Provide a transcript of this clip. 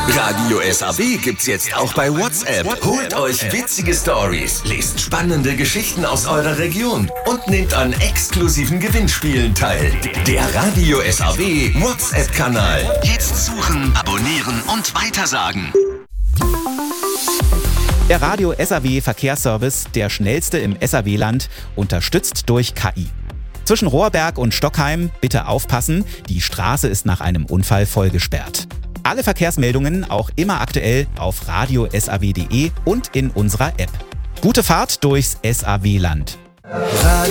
Radio SAW gibt's jetzt auch bei WhatsApp. Holt euch witzige Stories, lest spannende Geschichten aus eurer Region und nehmt an exklusiven Gewinnspielen teil. Der Radio SAW WhatsApp-Kanal. Jetzt suchen, abonnieren und weitersagen. Der Radio SAW Verkehrsservice, der schnellste im SAW-Land, unterstützt durch KI. Zwischen Rohrberg und Stockheim bitte aufpassen, die Straße ist nach einem Unfall vollgesperrt. Alle Verkehrsmeldungen auch immer aktuell auf radiosaw.de und in unserer App. Gute Fahrt durchs SAW-Land.